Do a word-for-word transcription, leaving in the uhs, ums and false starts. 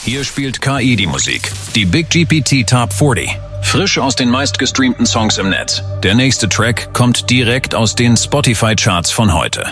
Hier spielt K I die Musik. Die Big G P T Top vierzig. Frisch aus den meistgestreamten Songs im Netz. Der nächste Track kommt direkt aus den Spotify-Charts von heute.